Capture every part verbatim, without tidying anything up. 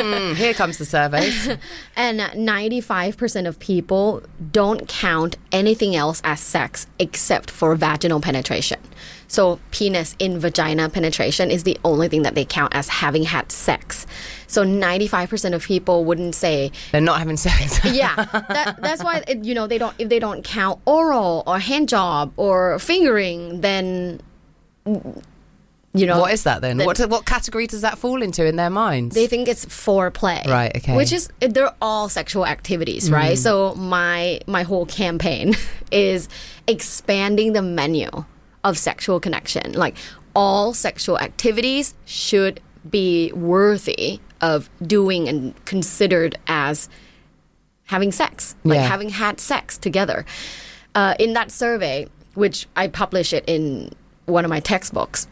mm, here comes the surveys. And ninety-five percent of people don't count anything else as sex except for vaginal penetration. So penis in vagina penetration is the only thing that they count as having had sex. So ninety-five percent of people wouldn't say they're not having sex. Yeah, that, that's why it, you know they don't if they don't count oral or hand job or fingering, then you know what is that then? then what what category does that fall into in their minds? They think it's foreplay, right? Okay, which is they're all sexual activities, mm. right? So my my whole campaign is expanding the menu of sexual connection. Like all sexual activities should be worthy of doing and considered as having sex, like yeah. having had sex together. Uh, in that survey, which I publish it in one of my textbooks,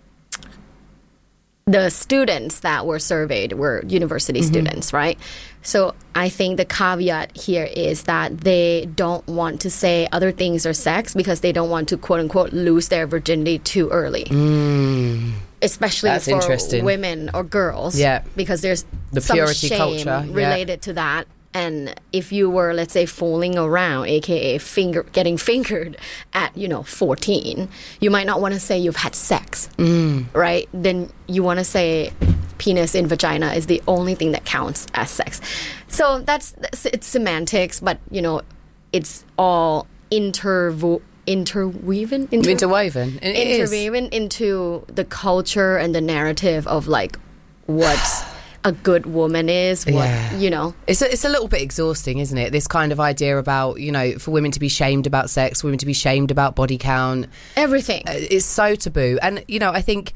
the students that were surveyed were university mm-hmm. students, right? So I think the caveat here is that they don't want to say other things are sex because they don't want to, quote unquote, lose their virginity too early. Mm. Especially That's for women or girls. Yeah. Because there's the some purity shame culture related yeah. to that. And if you were, let's say, fooling around, aka finger getting fingered at, you know, fourteen, you might not want to say you've had sex, mm. right? Then you want to say penis in vagina is the only thing that counts as sex. So that's, that's it's semantics, but, you know, it's all intervo- interweaven, inter- interwoven, it interwoven is. into the culture and the narrative of like what's a good woman is, what, yeah. you know. It's a, it's a little bit exhausting, isn't it? This kind of idea about, you know, for women to be shamed about sex, women to be shamed about body count. Everything. It's so taboo. And, you know, I think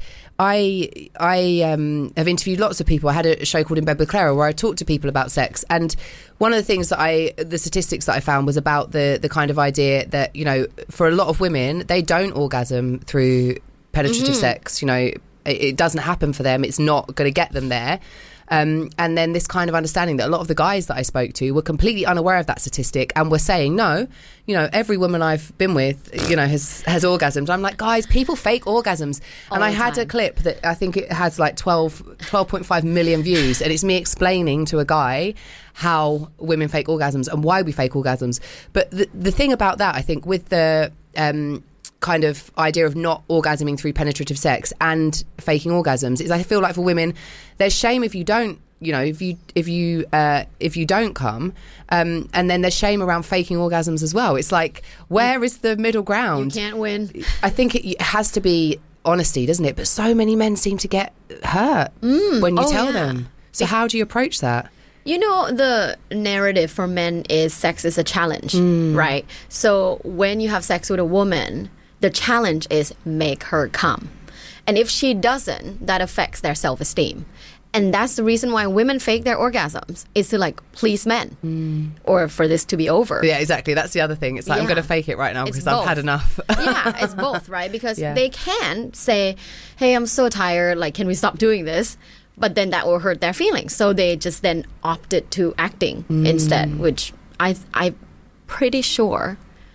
I I um, have interviewed lots of people. I had a show called In Bed with Clara where I talked to people about sex. And one of the things that I, the statistics that I found was about the, the kind of idea that, you know, for a lot of women, they don't orgasm through penetrative mm-hmm. sex. You know, it, it doesn't happen for them. It's not going to get them there. Um, and then this kind of understanding that a lot of the guys that I spoke to were completely unaware of that statistic and were saying, no, you know, every woman I've been with, you know, has, has orgasms. I'm like, guys, people fake orgasms. All and I had time. a clip that I think it has like twelve, twelve point five million views. And it's me explaining to a guy how women fake orgasms and why we fake orgasms. But the, the thing about that, I think, with the... Um, kind of idea of not orgasming through penetrative sex and faking orgasms is I feel like for women there's shame if you don't, you know, if you if you uh if you don't come, um and then there's shame around faking orgasms as well. It's like, where is the middle ground? You can't win. I think it has to be honesty, doesn't it? But so many men seem to get hurt mm. when you oh, tell yeah. them. So how do you approach that? You know, the narrative for men is sex is a challenge, mm. right? So when you have sex with a woman, the challenge is make her come. And if she doesn't, that affects their self-esteem. And that's the reason why women fake their orgasms, is to like please men mm. or for this to be over. Yeah, exactly. That's the other thing. It's like, yeah. I'm going to fake it right now because I've had enough. Yeah, it's both, right? Because yeah. they can say, hey, I'm so tired. Like, can we stop doing this? But then that will hurt their feelings. So they just then opted to acting mm. instead, which I, I'm pretty sure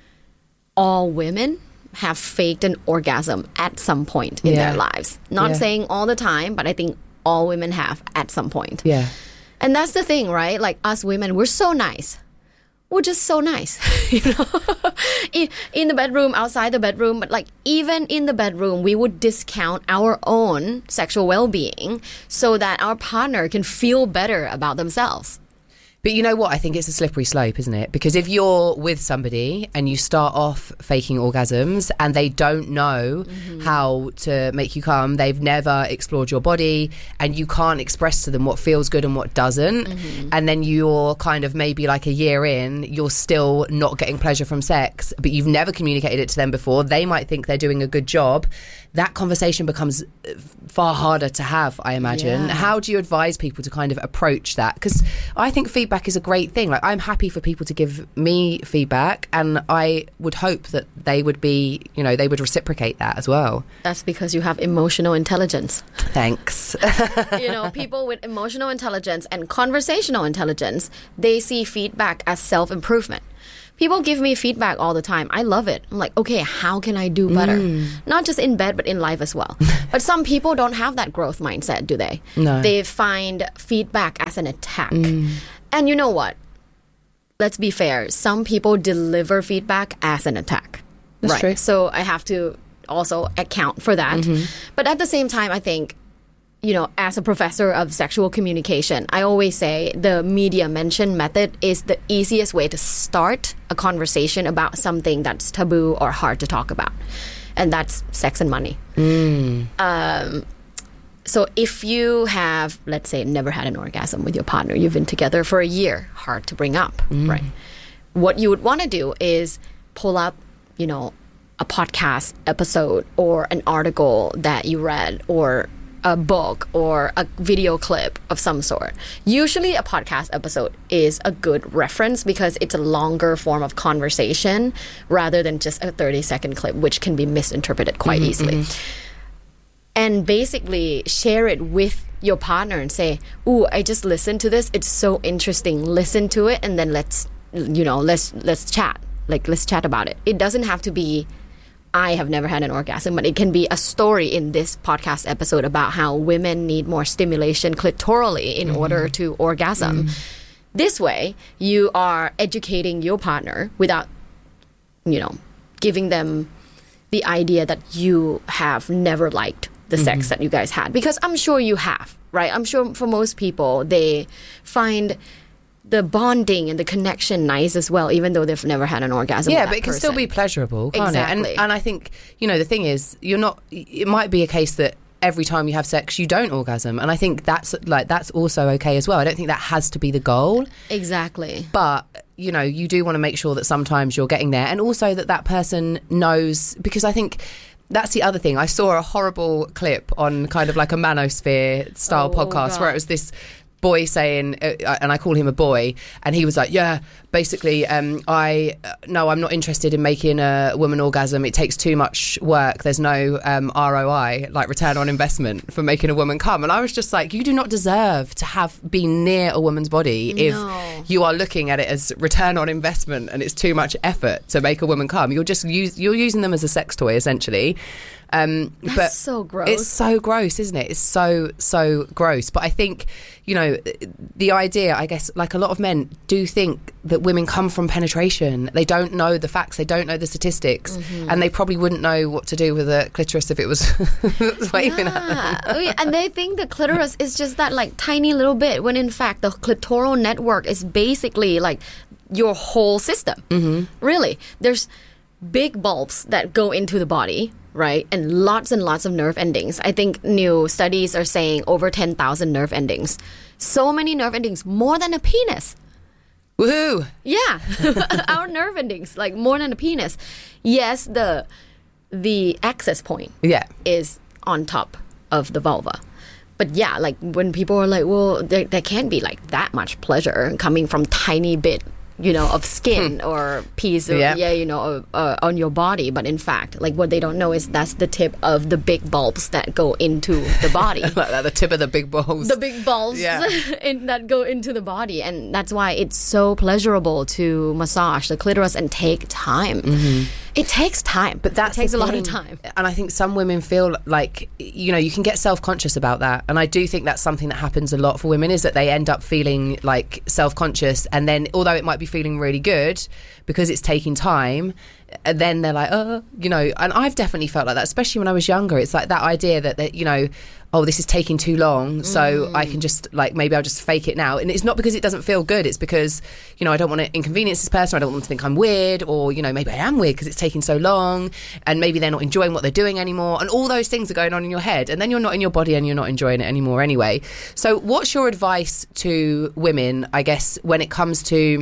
all women have faked an orgasm at some point in yeah. their lives. Not yeah. saying all the time, but I think all women have at some point. Yeah. And that's the thing, right? Like us women, we're so nice. We're just so nice, you know, in, in the bedroom, outside the bedroom. But like even in the bedroom, we would discount our own sexual well-being so that our partner can feel better about themselves. But you know what? I think it's a slippery slope, isn't it? Because if you're with somebody and you start off faking orgasms and they don't know mm-hmm. how to make you come, they've never explored your body, and you can't express to them what feels good and what doesn't, mm-hmm. and then you're kind of maybe like a year in, you're still not getting pleasure from sex, but you've never communicated it to them before, they might think they're doing a good job. That conversation becomes far harder to have, I imagine. Yeah. How do you advise people to kind of approach that? Because I think feedback is a great thing. Like, I'm happy for people to give me feedback, and I would hope that they would be, you know, they would reciprocate that as well. That's because you have emotional intelligence. Thanks. You know, people with emotional intelligence and conversational intelligence, they see feedback as self-improvement. People give me feedback all the time. I love it. I'm like, okay, how can I do better? Mm. Not just in bed, but in life as well. But some people don't have that growth mindset, do they? No. They find feedback as an attack. Mm. And you know what? Let's be fair. Some people deliver feedback as an attack. That's right. true. So I have to also account for that. Mm-hmm. But at the same time, I think, you know, as a professor of sexual communication, I always say the media mention method is the easiest way to start a conversation about something that's taboo or hard to talk about. And that's sex and money. Mm. Um, so if you have, let's say, never had an orgasm with your partner, you've been together for a year, hard to bring up, mm. right? What you would want to do is pull up, you know, a podcast episode or an article that you read or a book or a video clip of some sort. Usually a podcast episode is a good reference because it's a longer form of conversation rather than just a thirty second clip, which can be misinterpreted quite mm-hmm, easily. Mm-hmm. And basically share it with your partner and say, ooh, I just listened to this. It's so interesting. Listen to it and then let's, you know, let's let's chat. Like, let's chat about it. It doesn't have to be I have never had an orgasm, but it can be a story in this podcast episode about how women need more stimulation clitorally in mm-hmm. order to orgasm. Mm-hmm. This way, you are educating your partner without, you know, giving them the idea that you have never liked the mm-hmm. sex that you guys had. Because I'm sure you have, right? I'm sure for most people, they find the bonding and the connection nice as well, even though they've never had an orgasm. Yeah, with that but it can person. still be pleasurable, can't exactly. it? And, and I think, you know, the thing is, you're not. It might be a case that every time you have sex, you don't orgasm, and I think that's like that's also okay as well. I don't think that has to be the goal. Exactly. But you know, you do want to make sure that sometimes you're getting there, and also that that person knows, because I think. That's the other thing. I saw a horrible clip on kind of like a Manosphere style oh, podcast God. where it was this boy saying, uh, and I call him a boy, and he was like, yeah, basically, um, I, uh, no, I'm not interested in making a woman orgasm. It takes too much work. There's no um, R O I, like return on investment, for making a woman come. And I was just like, you do not deserve to have been near a woman's body if no. you are looking at it as return on investment and it's too much effort to make a woman come. You're just use, you're using them as a sex toy, essentially. Um, That's but so gross. It's so gross, isn't it? It's so, so gross. But I think, you know, the idea, I guess, like a lot of men do think that women come from penetration. They don't know the facts. They don't know the statistics. Mm-hmm. And they probably wouldn't know what to do with a clitoris if it was waving yeah. at them. And they think the clitoris is just that like tiny little bit, when in fact the clitoral network is basically like your whole system. Mm-hmm. Really. There's big bulbs that go into the body, right? And lots and lots of nerve endings. I think new studies are saying over ten thousand nerve endings. So many nerve endings, more than a penis. Woohoo! Yeah. Our nerve endings, like more than a penis. Yes, the the access point yeah. is on top of the vulva. But yeah, like when people are like, well, there, there can't be like that much pleasure coming from tiny bit, you know, of skin or piece of, yep. yeah, you know, uh, on your body. But in fact, like what they don't know is that's the tip of the big bulbs that go into the body. Like that, the tip of the big balls. The big balls yeah. in, that go into the body. And that's why it's so pleasurable to massage the clitoris and take time. Mm-hmm. It takes time. But that takes a lot of time. And I think some women feel like, you know, you can get self-conscious about that. And I do think that's something that happens a lot for women, is that they end up feeling like self-conscious. And then, although it might be feeling really good because it's taking time, and then they're like, oh, you know, and I've definitely felt like that, especially when I was younger. It's like that idea that, that you know, oh, this is taking too long, so mm. I can just, like, maybe I'll just fake it now. And it's not because it doesn't feel good. It's because, you know, I don't want to inconvenience this person. I don't want them to think I'm weird, or, you know, maybe I am weird because it's taking so long, and maybe they're not enjoying what they're doing anymore. And all those things are going on in your head, and then you're not in your body and you're not enjoying it anymore anyway. So what's your advice to women, I guess, when it comes to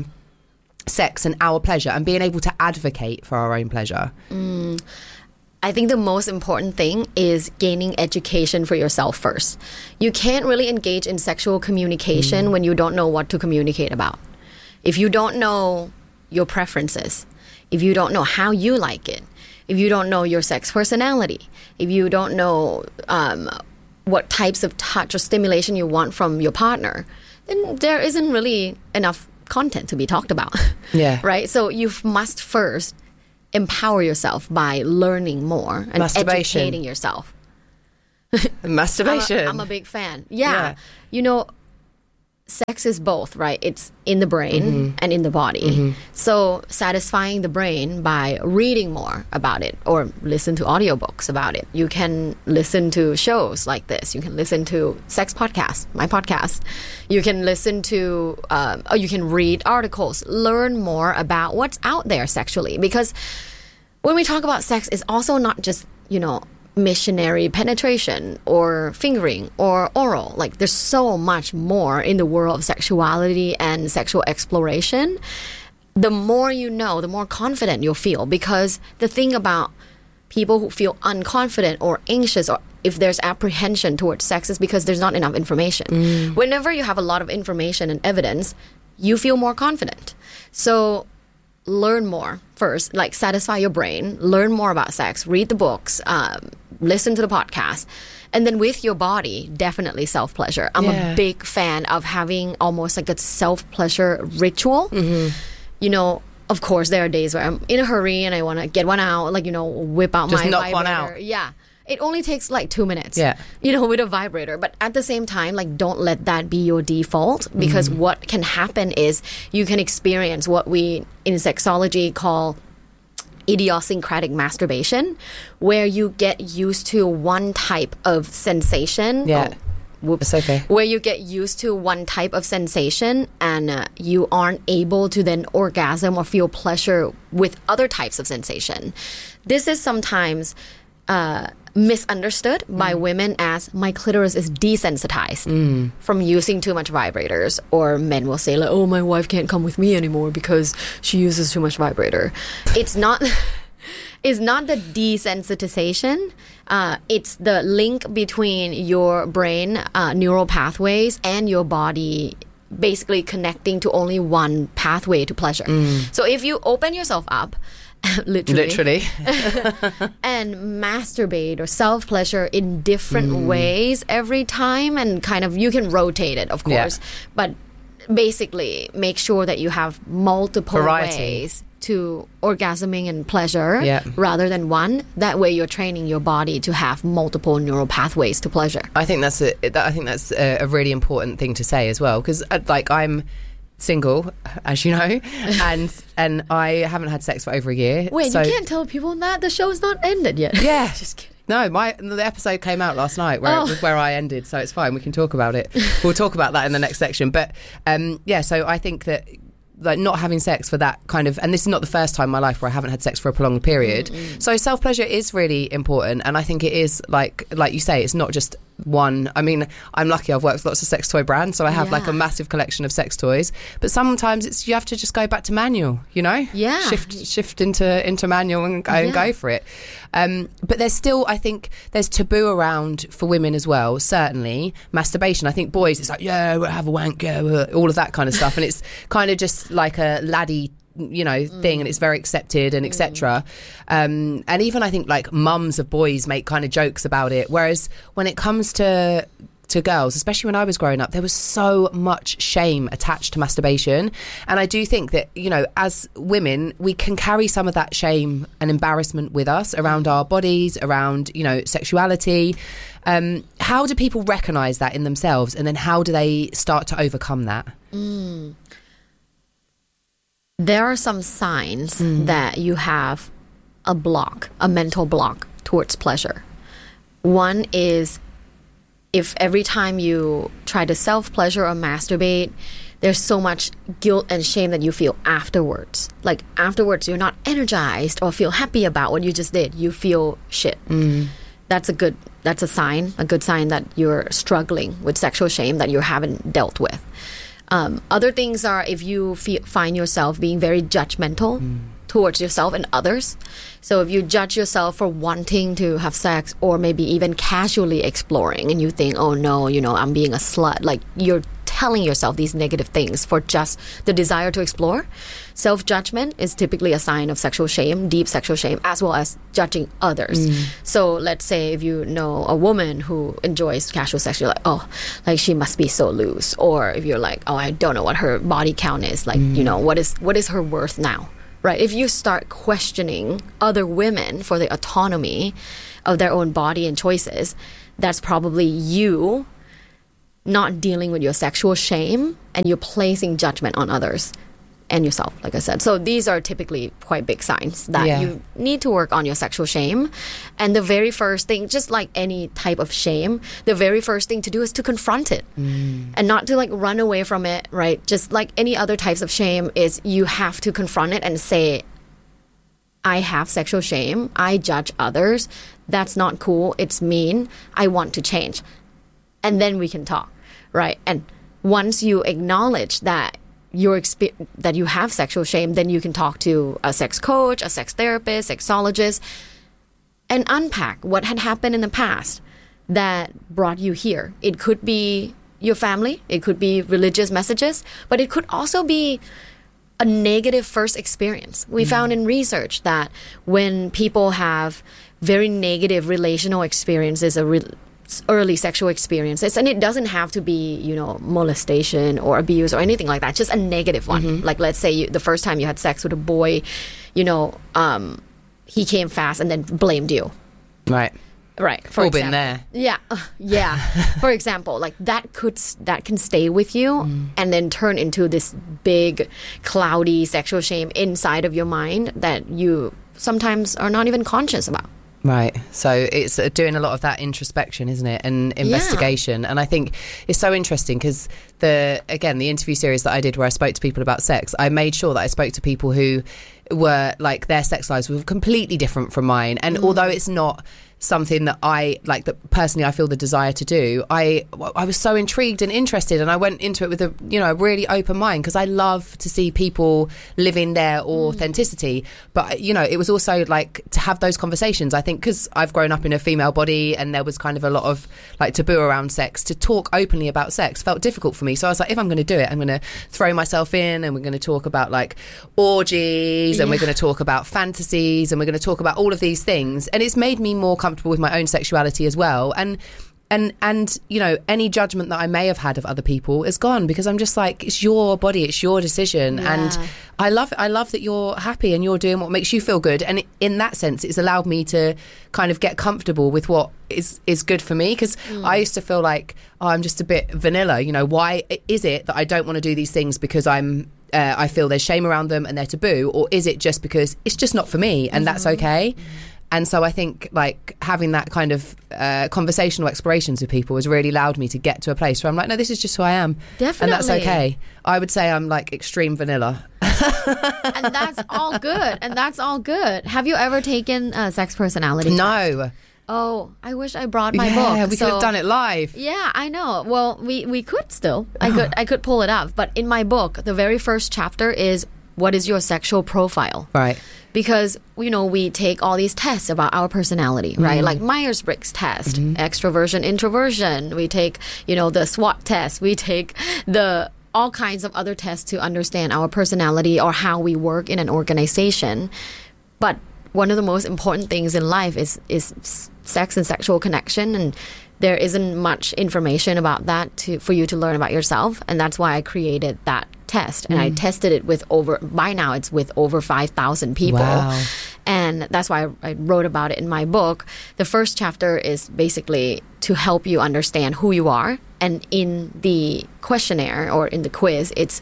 sex and our pleasure and being able to advocate for our own pleasure? Mm. I think the most important thing is gaining education for yourself first. You can't really engage in sexual communication mm. when you don't know what to communicate about. If you don't know your preferences, if you don't know how you like it, if you don't know your sex personality, if you don't know um, what types of touch or stimulation you want from your partner, then there isn't really enough content to be talked about. Yeah. Right? So you must first empower yourself by learning more and Masturbation. educating yourself. Masturbation. I'm a, I'm a big fan. Yeah. Yeah. You know, sex is both, right? It's in the brain Mm-hmm. and in the body. So satisfying the brain by reading more about it or listen to audiobooks about it. You can listen to shows like this. You can listen to sex podcasts, my podcast. You can listen to, um, or you can read articles, learn more about what's out there sexually. Because when we talk about sex, it's also not just, you know, missionary penetration or fingering or oral. Like there's so much more in the world of sexuality and sexual exploration. The more you know, the more confident you'll feel, because the thing about people who feel unconfident or anxious, or if there's apprehension towards sex, is because there's not enough information. Mm. Whenever you have a lot of information and evidence, you feel more confident. So learn more first, like satisfy your brain, learn more about sex, read the books, um, listen to the podcast, and then with your body, definitely self-pleasure. I'm Yeah. a big fan of having almost like a self-pleasure ritual. Mm-hmm. You know, of course, there are days where I'm in a hurry and I want to get one out, like, you know, whip out Just my knock vibrator. one out. Yeah. It only takes like two minutes, Yeah. you know, with a vibrator. But at the same time, like, don't let that be your default, because Mm. what can happen is you can experience what we in sexology call idiosyncratic masturbation, where you get used to one type of sensation. Yeah. Oh, whoops. It's okay. Where you get used to one type of sensation and uh, you aren't able to then orgasm or feel pleasure with other types of sensation. This is sometimes uh, misunderstood mm. by women as my clitoris is desensitized mm. from using too much vibrators, or men will say like, oh, my wife can't come with me anymore because she uses too much vibrator. It's not it's not the desensitization. Uh, it's the link between your brain uh, neural pathways and your body basically connecting to only one pathway to pleasure. Mm. So if you open yourself up, literally, Literally. and masturbate or self-pleasure in different mm. ways every time, and kind of, you can rotate it, of course, yeah. but basically make sure that you have multiple variety. Ways to orgasming and pleasure yeah. rather than one. That way you're training your body to have multiple neural pathways to pleasure. I think that's a, I think that's a, a really important thing to say as well, because like I'm single, as you know, and and I haven't had sex for over a year. Wait, so, you can't tell people that the show's not ended yet. Yeah. Just kidding. No, my the episode came out last night where Oh. it was where I ended, so it's fine. We can talk about it. We'll talk about that in the next section. But um, yeah, so I think that like not having sex for that kind of, and this is not the first time in my life where I haven't had sex for a prolonged period. Mm-hmm. So self pleasure is really important, and I think it is like like you say, it's not just one. I mean, I'm lucky I've worked with lots of sex toy brands, so I have Yeah. like a massive collection of sex toys. But sometimes it's you have to just go back to manual, you know? Yeah. Shift shift into into manual and go and Yeah. go for it. Um, but there's still, I think, there's taboo around for women as well. Certainly, masturbation. I think boys, it's like, yeah, we'll have a wank, yeah, we'll, all of that kind of stuff, and it's kind of just like a laddie, you know, thing, and it's very accepted and et cetera. Um, and even I think like mums of boys make kind of jokes about it. Whereas when it comes to to girls, especially when I was growing up, there was so much shame attached to masturbation. And I do think that, you know, as women, we can carry some of that shame and embarrassment with us around our bodies, around, you know, sexuality. Um, how do people recognise that in themselves? And then how do they start to overcome that? Mm. There are some signs mm. that you have a block, a mental block towards pleasure. One is if every time you try to self-pleasure or masturbate, there's so much guilt and shame that you feel afterwards. Like afterwards, you're not energized or feel happy about what you just did. You feel shit. Mm. That's a good, that's a sign, a good sign that you're struggling with sexual shame that you haven't dealt with. Um, other things are if you feel, find yourself being very judgmental mm. towards yourself and others. So if you judge yourself for wanting to have sex, or maybe even casually exploring, and you think, oh no, you know, I'm being a slut, like you're telling yourself these negative things for just the desire to explore. Self-judgment is typically a sign of sexual shame, deep sexual shame, as well as judging others. Mm. So let's say if you know a woman who enjoys casual sex, you're like, oh, like she must be so loose. Or if you're like, oh, I don't know what her body count is. Like, mm. you know, what is what is her worth now? Right? If you start questioning other women for the autonomy of their own body and choices, that's probably you not dealing with your sexual shame, and you're placing judgment on others and yourself, like I said. So these are typically quite big signs that yeah. you need to work on your sexual shame. And the very first thing, just like any type of shame, the very first thing to do is to confront it mm. and not to like run away from it, right? Just like any other types of shame is you have to confront it and say, I have sexual shame. I judge others. That's not cool. It's mean. I want to change. And then we can talk, right? And once you acknowledge that your exper- that you have sexual shame, then you can talk to a sex coach, a sex therapist, sexologist, and unpack what had happened in the past that brought you here. It could be your family. It could be religious messages, but it could also be a negative first experience. We mm. found in research that when people have very negative relational experiences, a re- early sexual experiences, and it doesn't have to be, you know, molestation or abuse or anything like that, just a negative one. Mm-hmm. Like, let's say you, the first time you had sex with a boy, you know, um, he came fast and then blamed you. Right. Right. For All example. been there. Yeah. Uh, yeah. For example, like that could, that can stay with you mm. and then turn into this big, cloudy sexual shame inside of your mind that you sometimes are not even conscious about. Right. So it's doing a lot of that introspection, isn't it? And investigation. Yeah. And I think it's so interesting because the, again, the interview series that I did where I spoke to people about sex, I made sure that I spoke to people who were like, their sex lives were completely different from mine. And mm. although it's not something that I like, that personally I feel the desire to do, I I was so intrigued and interested, and I went into it with a, you know, a really open mind because I love to see people living their authenticity. Mm. But you know, it was also like to have those conversations. I think because I've grown up in a female body and there was kind of a lot of like taboo around sex, to talk openly about sex felt difficult for me. So I was like, if I'm going to do it, I'm going to throw myself in, and we're going to talk about like orgies, and yeah. we're going to talk about fantasies, and we're going to talk about all of these things. And it's made me more comfortable with my own sexuality as well, and and and you know, any judgment that I may have had of other people is gone, because I'm just like, it's your body, it's your decision. Yeah. And I love I love that you're happy and you're doing what makes you feel good, and in that sense it's allowed me to kind of get comfortable with what is is good for me, because mm. I used to feel like, oh, I'm just a bit vanilla, you know, why is it that I don't want to do these things because I'm uh, I feel there's shame around them and they're taboo, or is it just because it's just not for me and mm-hmm. that's okay? Mm-hmm. And so I think like having that kind of uh, conversational explorations with people has really allowed me to get to a place where I'm like, no, this is just who I am. Definitely. And that's okay. I would say I'm like extreme vanilla. And that's all good. And that's all good. Have you ever taken a sex personality test? No. Oh, I wish I brought my yeah, book. Yeah, we so, could have done it live. Yeah, I know. Well, we, we could still. I could I could pull it up. But in my book, the very first chapter is, what is your sexual profile? Right. Because, you know, we take all these tests about our personality, right? Mm-hmm. Like Myers-Briggs test, mm-hmm. extroversion, introversion. We take, you know, the SWOT test. We take the all kinds of other tests to understand our personality or how we work in an organization. But one of the most important things in life is is sex and sexual connection, and there isn't much information about that to for you to learn about yourself, and that's why I created that test. And mm. I tested it with over, by now it's with over five thousand people. Wow. And that's why I, I wrote about it in my book. The first chapter is basically to help you understand who you are, and in the questionnaire or in the quiz, it's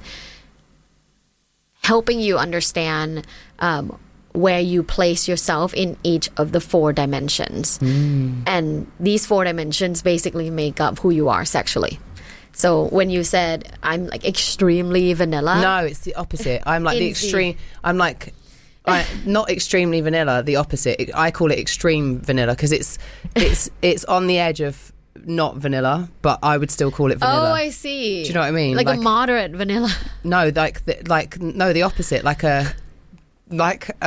helping you understand um, where you place yourself in each of the four dimensions. Mm. And these four dimensions basically make up who you are sexually. So when you said I'm like extremely vanilla. No, it's the opposite. I'm like the extreme. I'm like I, not extremely vanilla. The opposite. I call it extreme vanilla because it's it's it's on the edge of not vanilla, but I would still call it vanilla. Oh, I see. Do you know what I mean? Like, like a moderate vanilla. No, like the, like no, the opposite. Like a like a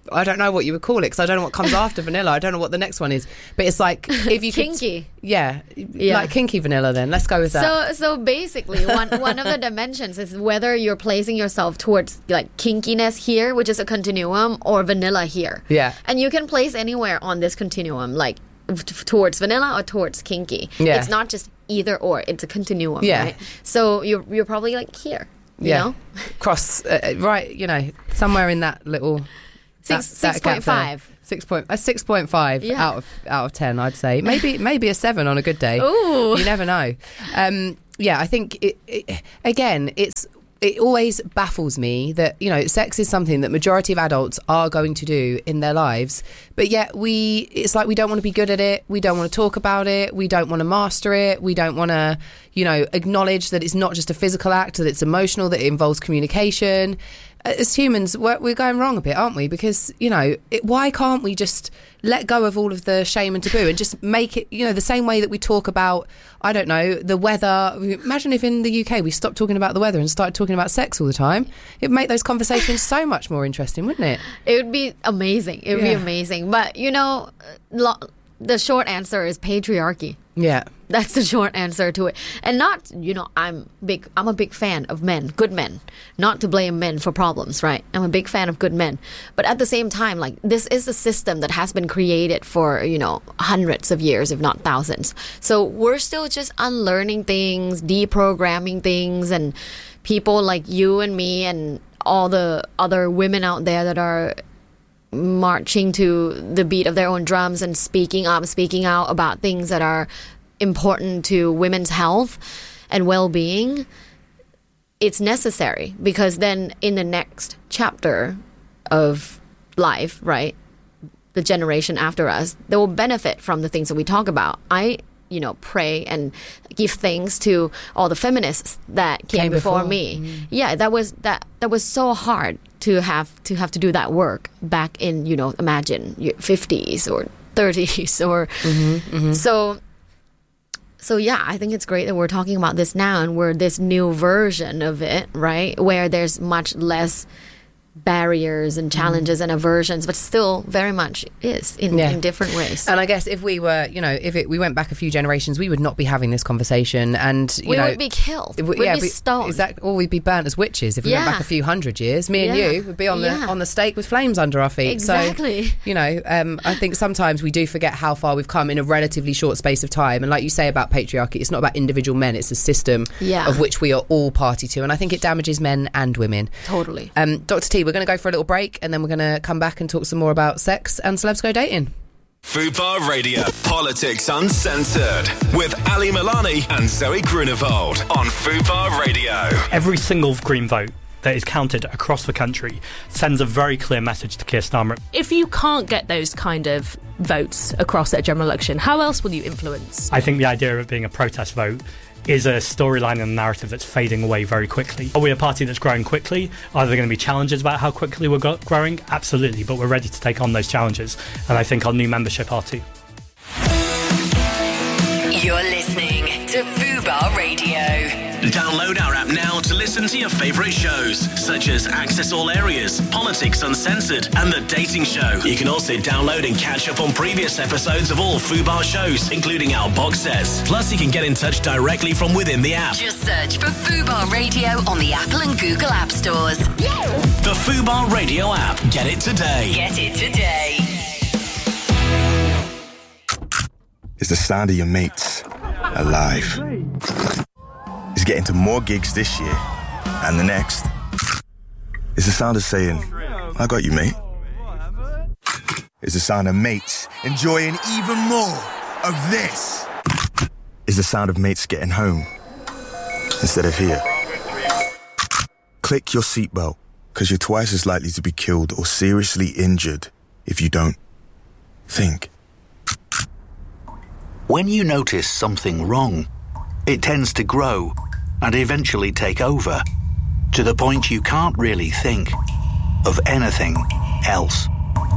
I don't know what you would call it because I don't know what comes after vanilla. I don't know what the next one is. But it's like if you kinky. Could, yeah, yeah, like kinky vanilla. Then let's go with that. So, so basically, one one of the dimensions is whether you're placing yourself towards like kinkiness here, which is a continuum, or vanilla here. Yeah, and you can place anywhere on this continuum, like t- towards vanilla or towards kinky. Yeah. It's not just either or; it's a continuum. Yeah. Right? So you're you're probably like here. You yeah, know? cross uh, right. You know, somewhere in that little. Six six point five. Six point a six point five Yeah. out of out of ten, I'd say. Maybe maybe a seven on a good day. Ooh. You never know. Um, yeah, I think it, it, again, it's it always baffles me that, you know, sex is something that majority of adults are going to do in their lives, but yet we it's like we don't want to be good at it. We don't want to talk about it. We don't want to master it. We don't want to, you know, acknowledge that it's not just a physical act, that it's emotional, that it involves communication. As humans, we're, we're going wrong a bit, aren't we? Because, you know, it, why can't we just let go of all of the shame and taboo and just make it, you know, the same way that we talk about, I don't know, the weather. Imagine if in the U K we stopped talking about the weather and started talking about sex all the time. It'd make those conversations so much more interesting, wouldn't it? It would be amazing. It would Yeah. be amazing. But, you know, lo- the short answer is patriarchy. Yeah. That's the short answer to it. And not, you know, I'm big I'm a big fan of men, good men. Not to blame men for problems, right? I'm a big fan of good men. But at the same time, like, this is a system that has been created for, you know, hundreds of years, if not thousands. So we're still just unlearning things, deprogramming things, and people like you and me and all the other women out there that are marching to the beat of their own drums and speaking up, speaking out about things that are important to women's health and well-being. It's necessary, because then in the next chapter of life, right, the generation after us, they will benefit from the things that we talk about. I, you know, pray and give thanks to all the feminists that came, Came before, before. me. Mm. Yeah, that was that that was so hard to have to have to do that work back in, you know, imagine your fifties or thirties or Mm-hmm, mm-hmm. so so yeah, I think it's great that we're talking about this now, and we're this new version of it, right, where there's much less barriers and challenges and aversions, but still very much is in, Yeah. in different ways. And I guess if we were, you know, if it, we went back a few generations, we would not be having this conversation. And, you we know, would be killed. If We'd yeah, be we- stoned. Exactly, or we'd be burnt as witches if we Yeah. went back a few hundred years. Me and Yeah. you would be on the Yeah. on the stake with flames under our feet. Exactly. So, you know, um, I think sometimes we do forget how far we've come in a relatively short space of time. And like you say about patriarchy, it's not about individual men; it's a system Yeah. of which we are all party to. And I think it damages men and women. Totally. Um, Doctor T, we're going to go for a little break, and then we're going to come back and talk some more about sex and celebs go dating. Fubar Radio, Politics Uncensored, with Ali Milani and Zoe Grunewald on Fubar Radio. Every single Green vote that is counted across the country sends a very clear message to Keir Starmer. If you can't get those kind of votes across at a general election, how else will you influence? I think the idea of it being a protest vote is a storyline and a narrative that's fading away very quickly. Are we a party that's growing quickly? Are there going to be challenges about how quickly we're go- growing? Absolutely, but we're ready to take on those challenges, and I think our new membership are too. You're listening to Fubar Radio. Download our app now to listen to your favourite shows, such as Access All Areas, Politics Uncensored, and The Dating Show. You can also download and catch up on previous episodes of all Fubar shows, including our box sets. Plus, you can get in touch directly from within the app. Just search for Fubar Radio on the Apple and Google App Stores. The Fubar Radio app. Get it today. Get it today. It's the sound of your mates alive. It's getting to more gigs this year and the next. It's the sound of saying, I got you, mate. It's the sound of mates enjoying even more of this. It's the sound of mates getting home instead of here. Click your seatbelt, because you're twice as likely to be killed or seriously injured if you don't. Think. When you notice something wrong, it tends to grow and eventually take over, to the point you can't really think of anything else.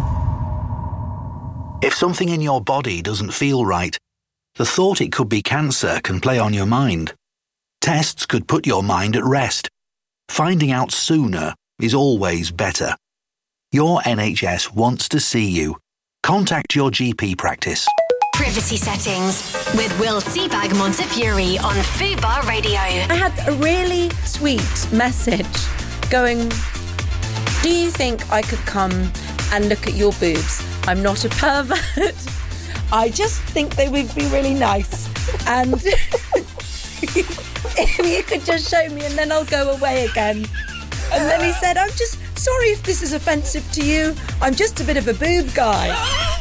If something in your body doesn't feel right, the thought it could be cancer can play on your mind. Tests could put your mind at rest. Finding out sooner is always better. Your N H S wants to see you. Contact your G P practice. Privacy settings with Will Seabag Montefiore on Fubar Radio. I had a really sweet message going, do you think I could come and look at your boobs? I'm not a pervert. I just think they would be really nice. And if you could just show me and then I'll go away again. And then he said, I'm just sorry if this is offensive to you. I'm just a bit of a boob guy.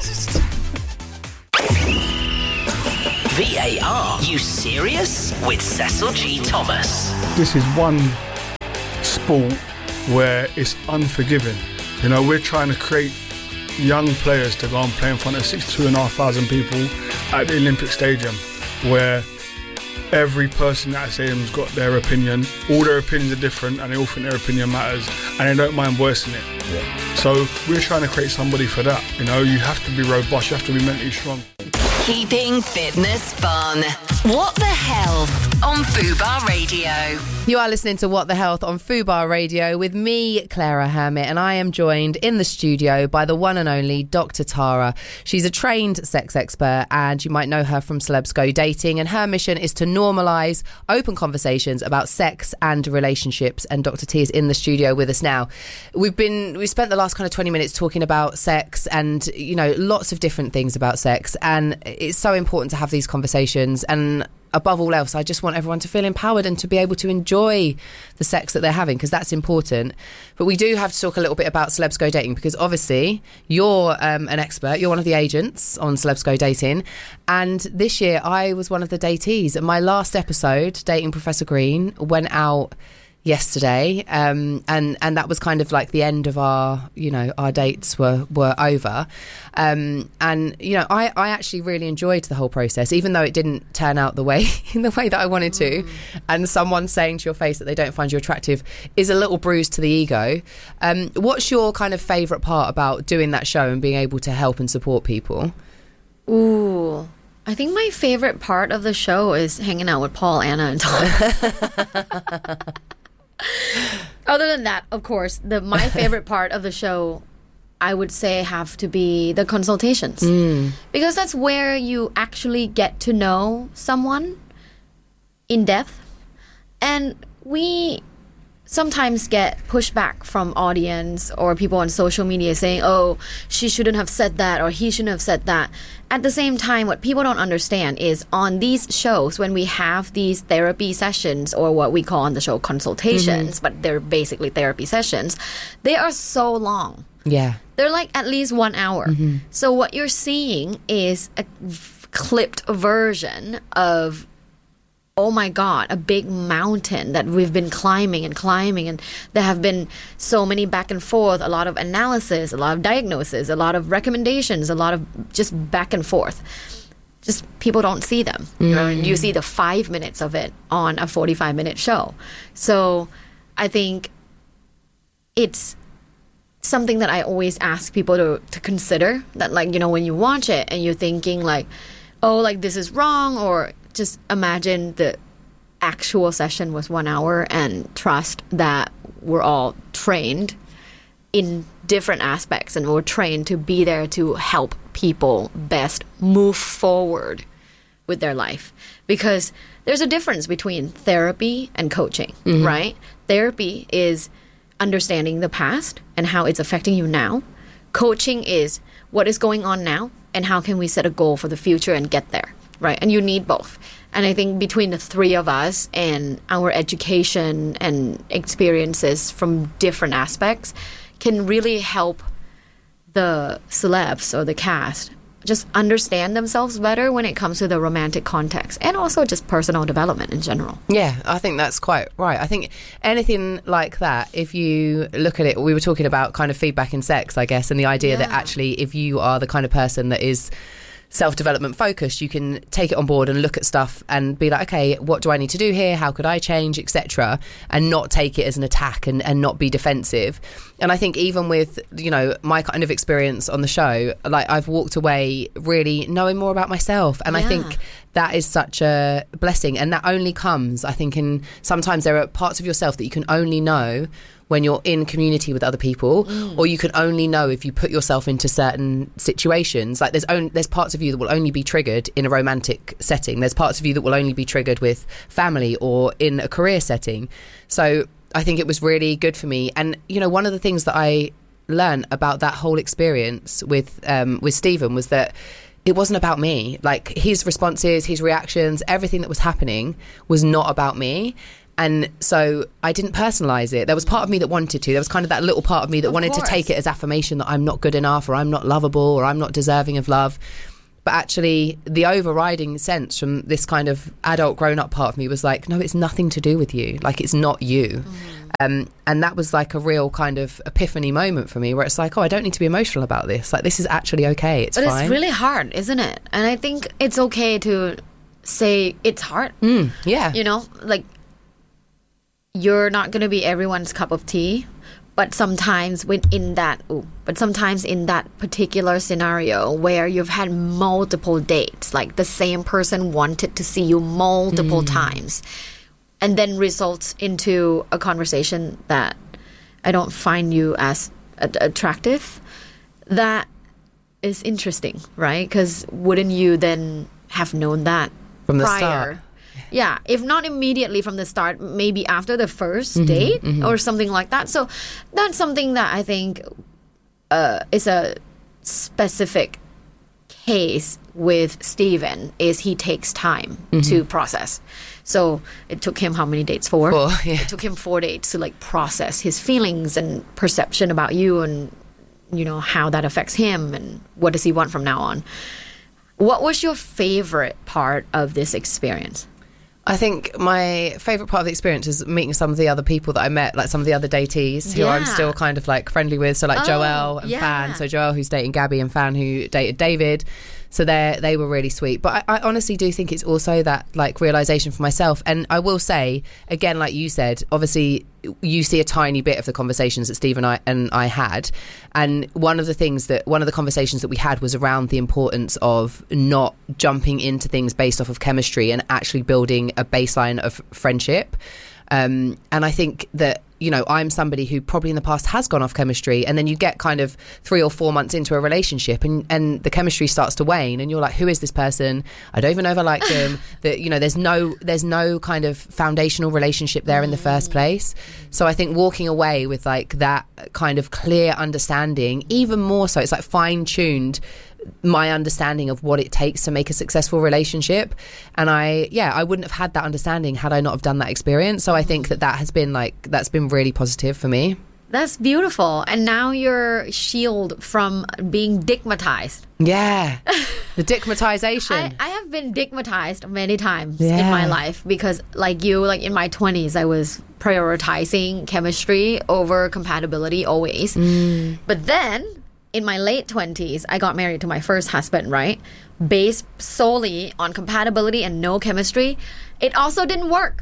V A R, you serious? With Cecil G. Thomas. This is one sport where it's unforgiving. You know, we're trying to create young players to go and play in front of sixty-two and a half thousand people at the Olympic Stadium, where every person at that stadium's got their opinion. All their opinions are different and they all think their opinion matters and they don't mind voicing it. Yeah. So we're trying to create somebody for that. You know, you have to be robust, you have to be mentally strong. Keeping fitness fun. What the Health on Fubar Radio. You are listening to What the Health on Fubar Radio with me, Clara Hermit, and I am joined in the studio by the one and only Doctor Tara. She's a trained sex expert and you might know her from Celebs Go Dating, and her mission is to normalise open conversations about sex and relationships, and Doctor T is in the studio with us now. We've been we spent the last kind of twenty minutes talking about sex and, you know, lots of different things about sex, and it's so important to have these conversations, and above all else, I just want everyone to feel empowered and to be able to enjoy the sex that they're having, because that's important. But we do have to talk a little bit about Celebs Go Dating, because obviously you're um, an expert, you're one of the agents on Celebs Go Dating, and this year I was one of the datees, and my last episode, Dating Professor Green, went out yesterday, um, and and that was kind of like the end of our, you know, our dates were were over, um, and you know, I, I actually really enjoyed the whole process, even though it didn't turn out the way in the way that I wanted to. Mm. And someone saying to your face that they don't find you attractive is a little bruise to the ego. Um, what's your kind of favourite part about doing that show and being able to help and support people? Ooh, I think my favorite part of the show is hanging out with Paul, Anna, and Tom. Other than that, of course, the my favorite part of the show, I would say, have to be the consultations. Mm. Because that's where you actually get to know someone in depth. And we sometimes get pushback from audience or people on social media saying, oh, she shouldn't have said that or he shouldn't have said that. At the same time, what people don't understand is on these shows, when we have these therapy sessions, or what we call on the show consultations, mm-hmm. but they're basically therapy sessions, they are so long. Yeah. They're like at least one hour. Mm-hmm. So what you're seeing is a v- clipped version of, oh my God, a big mountain that we've been climbing and climbing, and there have been so many back and forth, a lot of analysis, a lot of diagnosis, a lot of recommendations, a lot of just back and forth. Just people don't see them. Mm. You know, you see the five minutes of it on a forty-five minute show. So I think it's something that I always ask people to, to consider, that, like, you know, when you watch it and you're thinking like, oh, like this is wrong, or just imagine the actual session was one hour and trust that we're all trained in different aspects and we're trained to be there to help people best move forward with their life. Because there's a difference between therapy and coaching, mm-hmm. right? Therapy is understanding the past and how it's affecting you now. Coaching is what is going on now and how can we set a goal for the future and get there. Right, and you need both. And I think between the three of us and our education and experiences from different aspects can really help the celebs or the cast just understand themselves better when it comes to the romantic context, and also just personal development in general. Yeah, I think that's quite right. I think anything like that, if you look at it, we were talking about kind of feedback in sex, I guess, and the idea yeah. that actually if you are the kind of person that is self-development focused, you can take it on board and look at stuff and be like, okay, what do I need to do here? How could I change, et cetera, and not take it as an attack and, and not be defensive. And I think even with, you know, my kind of experience on the show, like I've walked away really knowing more about myself. And yeah. I think that is such a blessing. And that only comes, I think, in sometimes there are parts of yourself that you can only know when you're in community with other people, mm. or you can only know if you put yourself into certain situations. Like there's only, there's parts of you that will only be triggered in a romantic setting. There's parts of you that will only be triggered with family or in a career setting. So I think it was really good for me. And, you know, one of the things that I learned about that whole experience with um, with Stephen was that it wasn't about me. Like his responses, his reactions, everything that was happening was not about me. And so I didn't personalise it. There was part of me that wanted to. There was kind of that little part of me that of wanted course. to take it as affirmation that I'm not good enough, or I'm not lovable, or I'm not deserving of love. But actually, the overriding sense from this kind of adult grown-up part of me was like, no, it's nothing to do with you. Like, it's not you. Mm. Um, and that was like a real kind of epiphany moment for me, where it's like, oh, I don't need to be emotional about this. Like, this is actually okay. It's but fine. But it's really hard, isn't it? And I think it's okay to say it's hard. Mm, yeah. You know, like, you're not going to be everyone's cup of tea, but sometimes within that, ooh, but sometimes in that particular scenario where you've had multiple dates, like the same person wanted to see you multiple mm. times, and then results into a conversation that I don't find you as a- attractive, that is interesting, right? Because wouldn't you then have known that from the prior? start? Yeah, if not immediately from the start, maybe after the first mm-hmm, date mm-hmm. or something like that. So that's something that I think uh, is a specific case with Stephen, is he takes time mm-hmm. to process. So it took him how many dates? Four? Four, yeah. It took him four dates to like process his feelings and perception about you, and you know how that affects him and what does he want from now on. What was your favorite part of this experience? I think my favourite part of the experience is meeting some of the other people that I met, like some of the other datees who yeah. I'm still kind of like friendly with. So like oh, Joelle and yeah. Fan. So Joelle, who's dating Gabby, and Fan, who dated David. So they they were really sweet. But I, I honestly do think it's also that like realisation for myself. And I will say, again, like you said, obviously you see a tiny bit of the conversations that Steve and I and I had. And one of the things that one of the conversations that we had was around the importance of not jumping into things based off of chemistry and actually building a baseline of friendship. Um, and I think that, you know, I'm somebody who probably in the past has gone off chemistry, and then you get kind of three or four months into a relationship and, and the chemistry starts to wane, and you're like, who is this person? I don't even know if I like them. That, you know, there's no there's no kind of foundational relationship there in the first place. So I think walking away with like that kind of clear understanding, even more so, it's like fine-tuned my understanding of what it takes to make a successful relationship. And I yeah I wouldn't have had that understanding had I not have done that experience. So I think that that has been like that's been really positive for me. That's beautiful. And now you're shielded from being digmatized. Yeah. The digmatization. I, I have been digmatized many times yeah. in my life, because like you, like in my twenties, I was prioritizing chemistry over compatibility always. Mm. But then in my late twenties, I got married to my first husband, right? Based solely on compatibility and no chemistry. It also didn't work.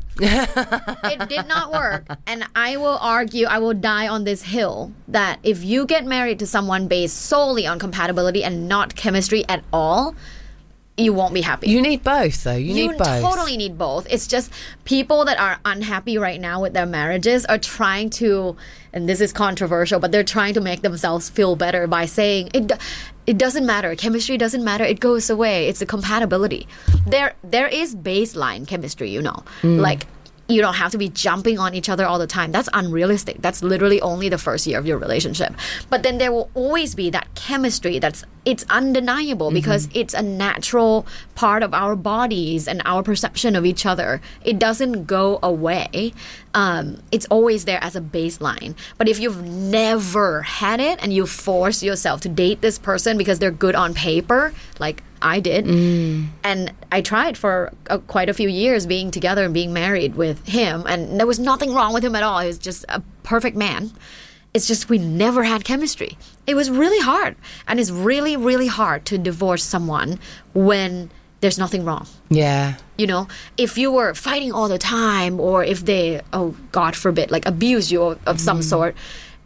It did not work. And I will argue, I will die on this hill, that if you get married to someone based solely on compatibility and not chemistry at all, you won't be happy. You need both, though. You, you need both. You totally need both. It's just people that are unhappy right now with their marriages are trying to, and this is controversial, but they're trying to make themselves feel better by saying it. It doesn't matter. Chemistry doesn't matter. It goes away. It's the compatibility. There, there is baseline chemistry. You know, mm. like. You don't have to be jumping on each other all the time. That's unrealistic. That's literally only the first year of your relationship. But then there will always be that chemistry that's it's undeniable, mm-hmm. because it's a natural part of our bodies and our perception of each other. It doesn't go away. Um, it's always there as a baseline. But if you've never had it and you force yourself to date this person because they're good on paper, like I did, mm. and I tried for a, quite a few years being together and being married with him, and there was nothing wrong with him at all. He was just a perfect man. It's just we never had chemistry. It was really hard, and it's really, really hard to divorce someone when there's nothing wrong. Yeah. You know, if you were fighting all the time, or if they, oh, God forbid, like abuse you of, of mm. some sort,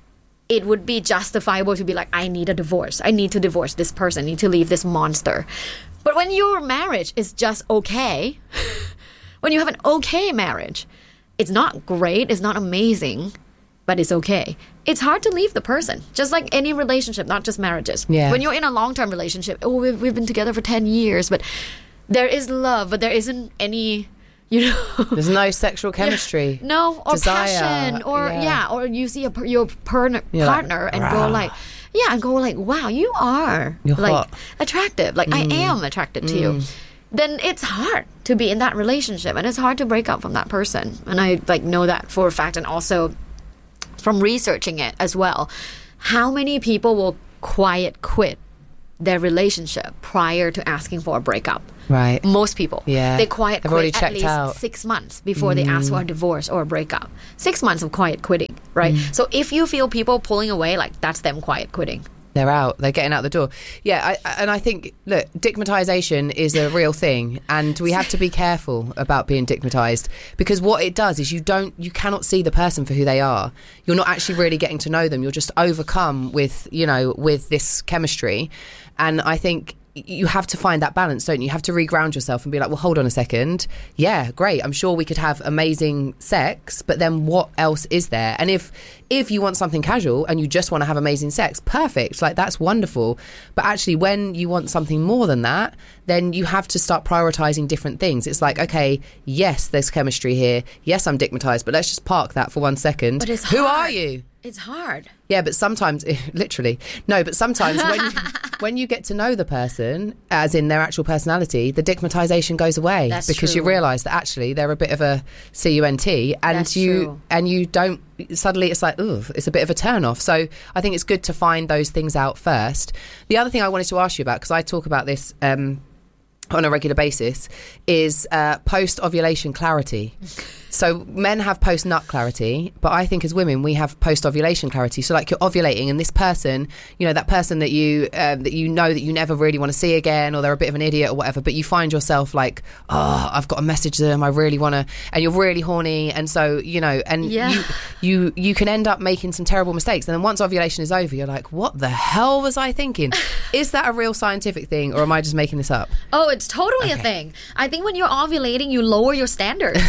it would be justifiable to be like, I need a divorce. I need to divorce this person. I need to leave this monster. But when your marriage is just okay, when you have an okay marriage, it's not great, it's not amazing, but it's okay. It's hard to leave the person, just like any relationship, not just marriages. Yeah. When you're in a long-term relationship, oh, we've, we've been together for ten years, but there is love, but there isn't any, you know. There's no sexual chemistry. No, or desire, passion, or yeah. yeah. or you see a, per- your per- You're partner like, and "Rah." go like, yeah, and go like, wow, you are You're like hot. attractive. Like I am attracted to you. Then it's hard to be in that relationship, and it's hard to break up from that person. And I like know that for a fact, and also from researching it as well. How many people will quiet quit their relationship prior to asking for a breakup? Right. Most people. Yeah. They quiet They've already quit at checked least out. six months before they ask for a divorce or a breakup. Six months of quiet quitting, right? Mm. So if you feel people pulling away, like that's them quiet quitting. They're out. They're getting out the door. Yeah, I, and I think, look, digmatization is a real thing, and we have to be careful about being digmatized, because what it does is you don't, you cannot see the person for who they are. You're not actually really getting to know them. You're just overcome with, you know, with this chemistry, and I think you have to find that balance, don't you? You have to reground yourself and be like, well, hold on a second. Yeah, great. I'm sure we could have amazing sex, but then what else is there? And if if you want something casual and you just want to have amazing sex, perfect. Like, that's wonderful. But actually, when you want something more than that, then you have to start prioritizing different things. It's like, okay, yes, there's chemistry here. Yes, I'm digmatized, but let's just park that for one second. But it's Who hard. are you? It's hard. Yeah, but sometimes, literally, no, but sometimes when you, when you get to know the person, as in their actual personality, the digmatization goes away. That's because true. you realise that actually they're a bit of a C U N T, and That's you true. and you don't, suddenly it's like, ugh, it's a bit of a turn off. So I think it's good to find those things out first. The other thing I wanted to ask you about, because I talk about this um, on a regular basis, is uh, post-ovulation clarity. So men have post-nut clarity, but I think as women we have post-ovulation clarity. So like, you're ovulating, and this person, you know, that person that you um, that you know that you never really want to see again, or they're a bit of an idiot or whatever, but you find yourself like, oh, I've got to message them, I really want to, and you're really horny, and so, you know, and Yeah. you, you you can end up making some terrible mistakes, and then once ovulation is over, you're like, what the hell was I thinking? Is that a real scientific thing, or am I just making this up? Oh, it's totally Okay. a thing. I think when you're ovulating, you lower your standards.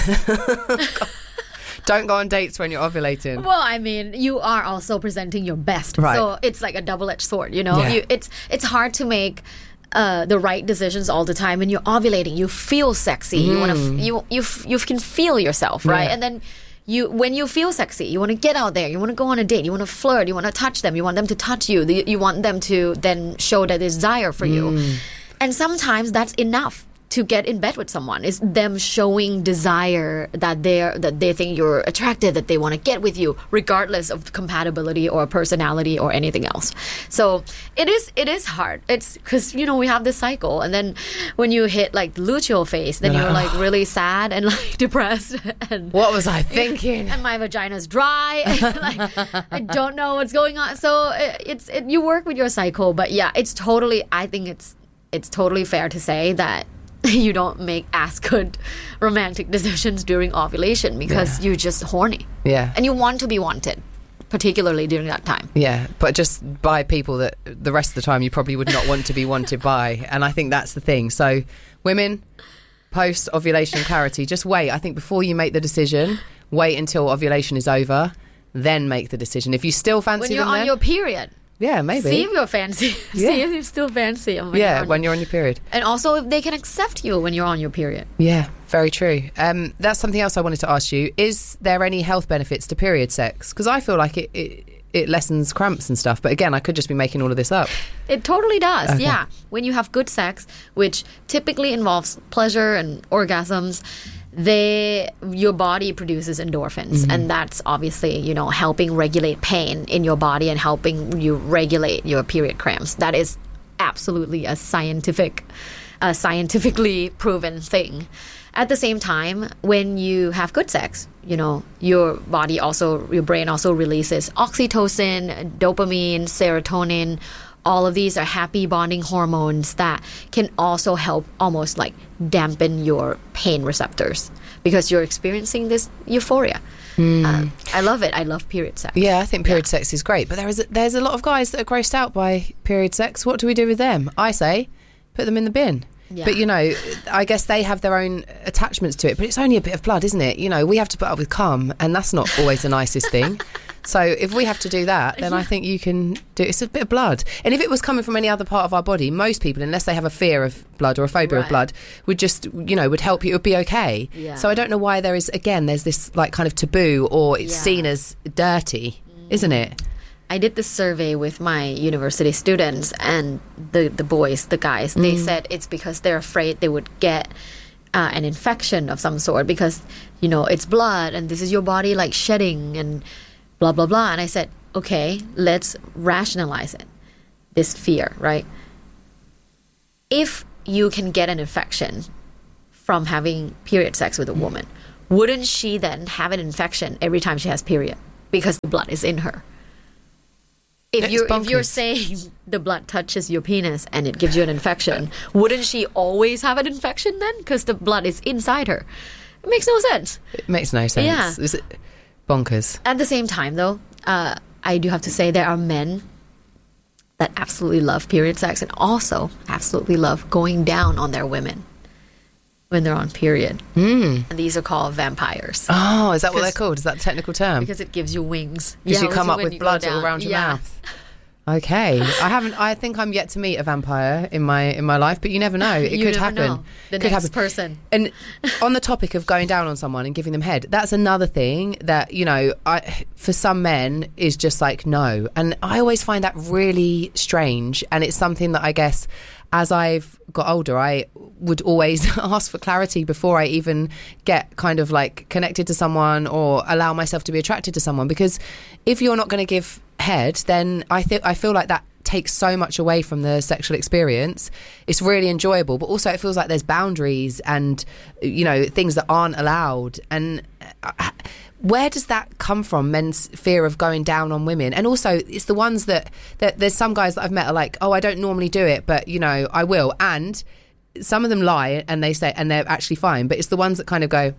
Don't go on dates when you're ovulating. Well, I mean, you are also presenting your best, Right. so it's like a double-edged sword. You know, Yeah. you, it's it's hard to make uh, the right decisions all the time. When you're ovulating, you feel sexy. You want to, you you f- you can feel yourself, right? Yeah. And then you, when you feel sexy, you want to get out there. You want to go on a date. You want to flirt. You want to touch them. You want them to touch you. You you want them to then show their desire for you. And sometimes that's enough to get in bed with someone, is them showing desire that they're that they think you're attractive, that they want to get with you, regardless of compatibility or personality or anything else. So it is it is hard. It's because, you know, we have this cycle, and then when you hit like luteal phase, then You're you're like, like really sad and like depressed, and What was I thinking? and my vagina's dry. Like, I don't know what's going on. So it, it's it, you work with your cycle, but yeah, it's totally. I think it's it's totally fair to say that you don't make as good romantic decisions during ovulation, because Yeah. you're just horny Yeah. and you want to be wanted, particularly during that time. Yeah, but just by people that the rest of the time you probably would not want to be wanted by. And I think that's the thing. So women, post ovulation clarity, just wait. I think before you make the decision, wait until ovulation is over, then make the decision. If you still fancy When you're them on then, your period, yeah, maybe. see if you're fancy. Yeah. See if you're still fancy. When yeah, you're on when your- you're on your period. and also if they can accept you when you're on your period. Yeah, very true. Um, that's something else I wanted to ask you. Is there any health benefits to period sex? Because I feel like it, it it lessens cramps and stuff. But again, I could just be making all of this up. It totally does, Okay. yeah. When you have good sex, which typically involves pleasure and orgasms, they your body produces endorphins, and that's obviously, you know, helping regulate pain in your body and helping you regulate your period cramps. That is absolutely a scientific, a scientifically proven thing. At the same time, when you have good sex, you know, your body also, your brain also releases oxytocin, dopamine, serotonin. All of these are happy bonding hormones that can also help almost like dampen your pain receptors, because you're experiencing this euphoria. Mm. Um, I love it. I love period sex. Yeah, I think period yeah. sex is great. But there is a, there's a lot of guys that are grossed out by period sex. What do we do with them? I say, put them in the bin. Yeah. But, you know, I guess they have their own attachments to it. But it's only a bit of blood, isn't it? You know, we have to put up with cum, and that's not always the nicest thing. So if we have to do that, then yeah. I think you can do it's a bit of blood. And if it was coming from any other part of our body, most people, unless they have a fear of blood or a phobia right. of blood, would just, you know, would help you. It would be okay. Yeah. So I don't know why there is, again, there's this like kind of taboo, or it's yeah. seen as dirty, mm. isn't it? I did this survey with my university students, and the, the boys, the guys, mm. they said it's because they're afraid they would get uh, an infection of some sort because, you know, it's blood and this is your body like shedding and blah, blah, blah. And I said, okay, let's rationalize it, this fear, right? If you can get an infection from having period sex with a woman, wouldn't she then have an infection every time she has period because the blood is in her? If you're, if you're saying the blood touches your penis and it gives you an infection, wouldn't she always have an infection then? Because the blood is inside her. It makes no sense. It makes no sense. Yeah. Is it bonkers? At the same time, though, uh, I do have to say there are men that absolutely love period sex and also absolutely love going down on their women when they're on period. Mm. And these are called vampires. Oh, is that what they're called? Is that the technical term? Because it gives you wings. Because yeah, you come up with blood all around your yeah. mouth. Okay. I haven't I think I'm yet to meet a vampire in my in my life, but you never know. It you could never happen. Know. The could next happen. person. And on the topic of going down on someone and giving them head, that's another thing that, you know, I for some men is just like no. And I always find that really strange, and it's something that I guess as I've got older, I would always ask for clarity before I even get kind of like connected to someone or allow myself to be attracted to someone. Because if you're not going to give head, then I think I feel like that takes so much away from the sexual experience. It's really enjoyable, but also it feels like there's boundaries and, you know, things that aren't allowed. And uh, where does that come from, men's fear of going down on women? And also it's the ones that, that there's some guys that I've met are like, oh, I don't normally do it, but, you know, I will. And some of them lie and they say, and they're actually fine, but it's the ones that kind of go,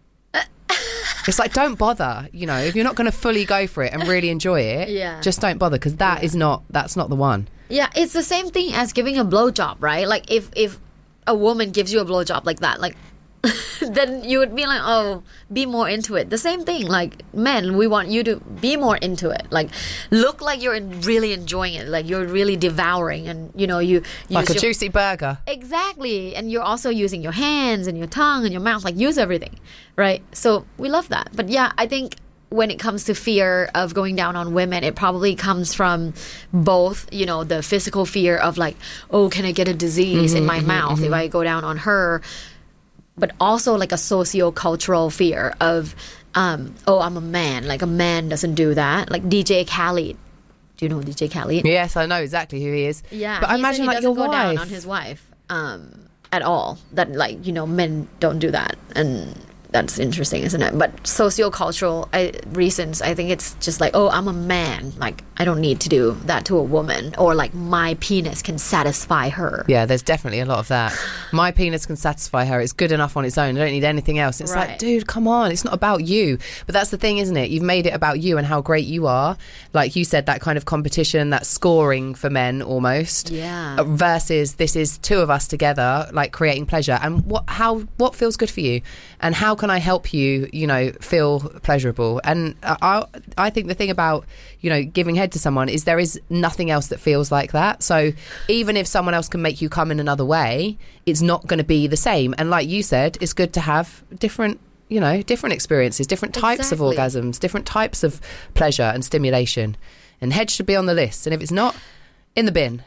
it's like, don't bother, you know, if you're not going to fully go for it and really enjoy it, yeah. just don't bother, because that yeah. is not, that's not the one. Yeah, it's the same thing as giving a blowjob, right? Like if, if a woman gives you a blowjob like that, like, then you would be like, oh, be more into it. The same thing, like men, we want you to be more into it. Like, look like you're really enjoying it, like you're really devouring, and you know you use like a your, juicy burger. Exactly, and you're also using your hands and your tongue and your mouth, like use everything, right? So we love that. But yeah, I think when it comes to fear of going down on women, it probably comes from both, you know, the physical fear of like, oh, can I get a disease mm-hmm, in my mm-hmm, mouth mm-hmm. if I go down on her? But also like a socio-cultural fear of, um, oh, I'm a man. Like a man doesn't do that. Like D J Khaled. Do you know D J Khaled? Yes, I know exactly who he is. Yeah, but I imagine he like doesn't your go wife. down on his wife um, at all. That like you know men don't do that, and that's interesting, isn't it? But socio-cultural I, reasons, I think it's just like, oh, I'm a man. Like, I don't need to do that to a woman. Or like, my penis can satisfy her. Yeah, there's definitely a lot of that. My penis can satisfy her. It's good enough on its own. I don't need anything else. It's right. like, dude, come on. It's not about you. But that's the thing, isn't it? You've made it about you and how great you are. Like you said, that kind of competition, that scoring for men almost. Yeah. Versus this is two of us together, like creating pleasure. And what, how, what feels good for you? And how can I help you, you know, feel pleasurable? And I, I think the thing about, you know, giving head to someone is there is nothing else that feels like that. So even if someone else can make you come in another way, it's not going to be the same. And like you said, it's good to have different, you know, different experiences, different types exactly. of orgasms, different types of pleasure and stimulation. And head should be on the list. And if it's not, in the bin.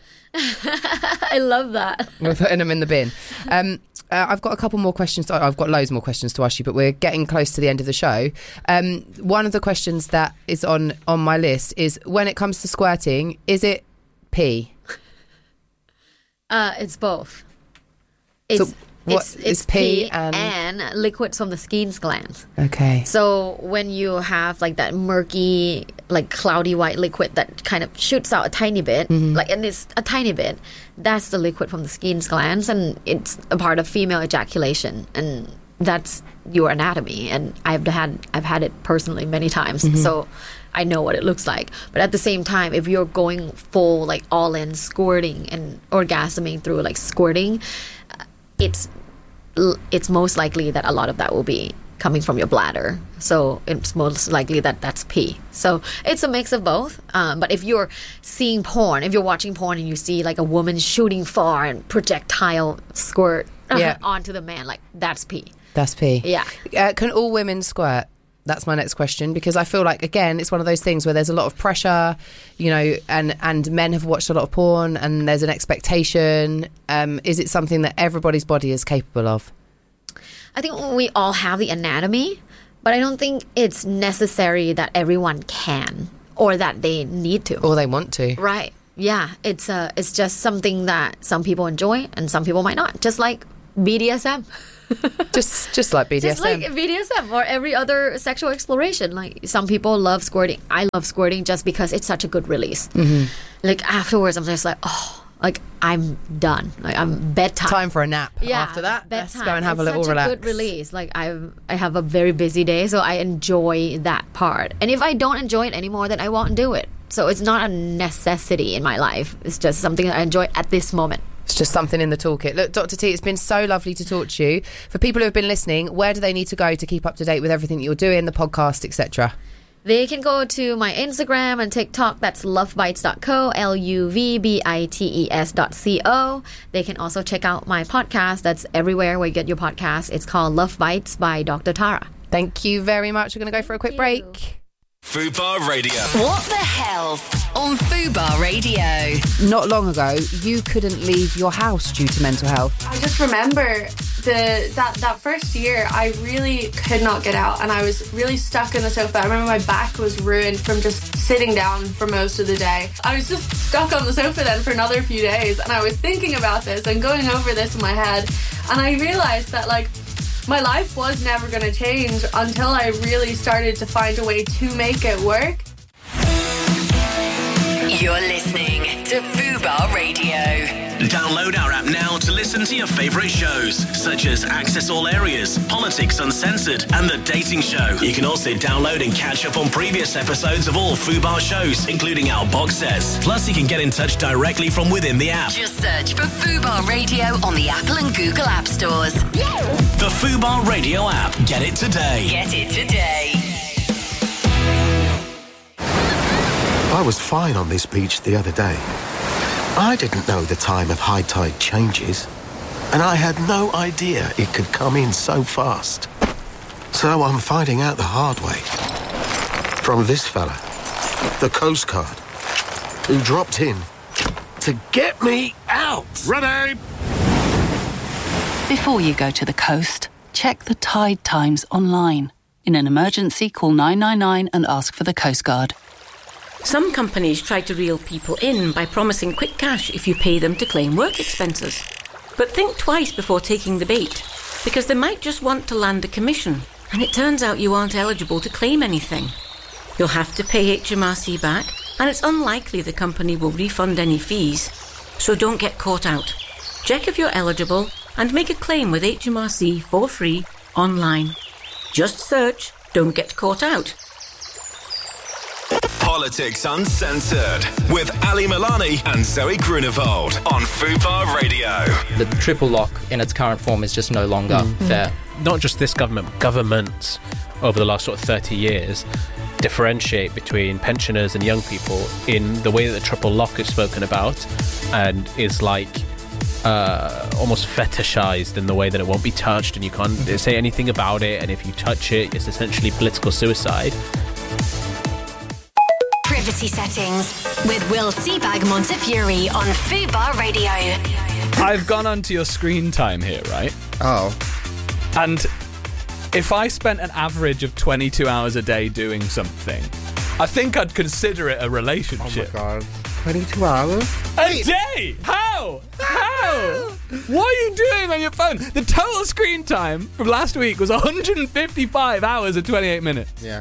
I love that. We're putting them in the bin. Um, uh, I've got a couple more questions. To, I've got loads more questions to ask you, but we're getting close to the end of the show. Um, one of the questions that is on, on my list is, when it comes to squirting, is it pee? Uh, it's both. It's, so what it's, is it's pee, pee and... and liquids from the skin glands. Okay. So when you have like that murky, like cloudy white liquid that kind of shoots out a tiny bit, mm-hmm. like and it's a tiny bit, that's the liquid from the skin glands, and it's a part of female ejaculation. And that's your anatomy, and I've had I've had it personally many times, Mm-hmm. so I know what it looks like. But at the same time, if you're going full like all in squirting and orgasming through like squirting, uh, it's l- it's most likely that a lot of that will be coming from your bladder, so it's most likely that that's pee. So it's a mix of both. Um, but if you're seeing porn, if you're watching porn and you see like a woman shooting far and projectile squirt Yeah. onto the man, like that's pee. That's pee. Yeah. Uh, can all women squirt? That's my next question, because I feel like, again, it's one of those things where there's a lot of pressure, you know, and, and men have watched a lot of porn and there's an expectation. Um, is it something that everybody's body is capable of? I think we all have the anatomy, but I don't think it's necessary that everyone can or that they need to. Or they want to. Right. Yeah. It's uh, it's just something that some people enjoy and some people might not. Just like B D S M. just just like B D S M. Just like B D S M or every other sexual exploration. Like some people love squirting. I love squirting just because it's such a good release. Mm-hmm. Like afterwards, I'm just like, oh, like I'm done. Like I'm bedtime. Time for a nap. Yeah, After that, bedtime. let's go and have It's a little such relax. a good release. Like I, I have a very busy day, so I enjoy that part. And if I don't enjoy it anymore, then I won't do it. So it's not a necessity in my life. It's just something that I enjoy at this moment. It's just something in the toolkit. Look, Doctor T, it's been so lovely to talk to you. For people who have been listening, where do they need to go to keep up to date with everything that you're doing, the podcast, et cetera? They can go to my Instagram and TikTok. That's lovebites dot co, L U V B I T E S dot C O. They can also check out my podcast. That's everywhere where you get your podcast. It's called Love Bites by Doctor Tara. Thank you very much. We're going to go for a quick break. Fubar Radio. What the Health on Fubar Radio. Not long ago, you couldn't leave your house due to mental health. I just remember the that, that first year, I really could not get out and I was really stuck in the sofa. I remember my back was ruined from just sitting down for most of the day. I was just stuck on the sofa then for another few days, and I was thinking about this and going over this in my head, and I realised that, like, my life was never going to change until I really started to find a way to make it work. You're listening to Fubar Radio. Download our app now to listen to your favourite shows, such as Access All Areas, Politics Uncensored, and The Dating Show. You can also download and catch up on previous episodes of all Fubar shows, including our box sets. Plus, you can get in touch directly from within the app. Just search for Fubar Radio on the Apple and Google App Stores. The Fubar Radio app. Get it today. Get it today. I was fine on this beach the other day. I didn't know the time of high tide changes, and I had no idea it could come in so fast. So I'm finding out the hard way. From this fella, the Coast Guard, who dropped in to get me out. Ready? Before you go to the coast, check the tide times online. In an emergency, call nine nine nine and ask for the Coast Guard. Some companies try to reel people in by promising quick cash if you pay them to claim work expenses. But think twice before taking the bait, because they might just want to land a commission, and it turns out you aren't eligible to claim anything. You'll have to pay H M R C back, and it's unlikely the company will refund any fees. So don't get caught out. Check if you're eligible and make a claim with H M R C for free online. Just search Don't Get Caught Out. Politics Uncensored with Ali Milani and Zoe Grunewald on Fubar Radio. The triple lock in its current form is just no longer Mm. fair. Not just this government, governments over the last sort of thirty years differentiate between pensioners and young people in the way that the triple lock is spoken about, and is like uh, almost fetishized in the way that it won't be touched and you can't say anything about it, and if you touch it, it's essentially political suicide. Privacy settings with Will Seabag Montefiore on Fubar Radio. I've gone onto your screen time here, right? Oh. And if I spent an average of twenty-two hours a day doing something, I think I'd consider it a relationship. Oh my god. twenty-two hours? A day? How? How? What are you doing on your phone? The total screen time from last week was one hundred fifty-five hours and twenty-eight minutes. Yeah.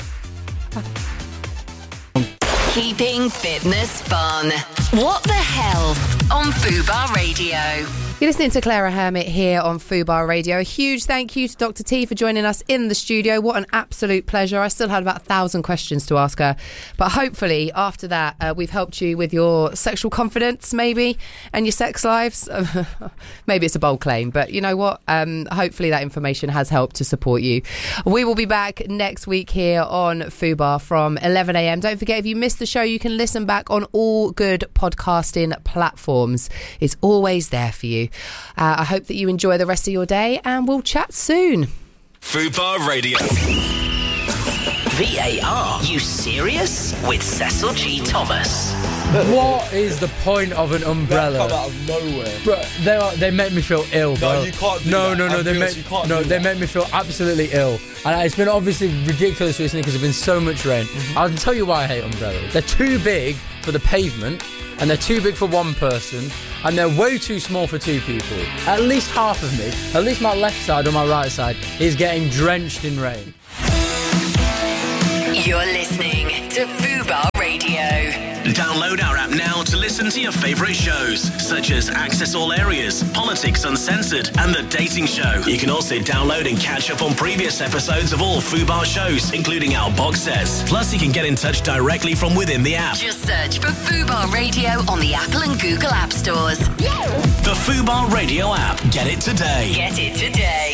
Keeping fitness fun. What the Health on Fubar Radio. You're listening to Clara Hermit here on Fubar Radio. A huge thank you to Doctor T for joining us in the studio. What an absolute pleasure. I still had about a thousand questions to ask her. But hopefully, after that, uh, we've helped you with your sexual confidence, maybe, and your sex lives. Maybe it's a bold claim, but you know what? Um, hopefully that information has helped to support you. We will be back next week here on Fubar from eleven a.m. Don't forget, if you missed the show, you can listen back on all good podcasting platforms. It's always there for you. Uh, I hope that you enjoy the rest of your day, and we'll chat soon. Fubar Radio. V A R, you serious? With Cecil G. Thomas. What is the point of an umbrella? They come out of nowhere. Bro, they are, they make me feel ill, bro. No, you can't do no, that. No, no, no, they Ambulance, make you can't no, do they that. make me feel absolutely ill. And it's been obviously ridiculous recently because there's been so much rain. Mm-hmm. I'll tell you why I hate umbrellas. They're too big for the pavement, and they're too big for one person, and they're way too small for two people. At least half of me, at least my left side or my right side, is getting drenched in rain. You're listening to Fubar Radio. Download our app now to listen to your favourite shows, such as Access All Areas, Politics Uncensored, and The Dating Show. You can also download and catch up on previous episodes of all Fubar shows, including our box sets. Plus, you can get in touch directly from within the app. Just search for Fubar Radio on the Apple and Google App Stores. The Fubar Radio app. Get it today. Get it today.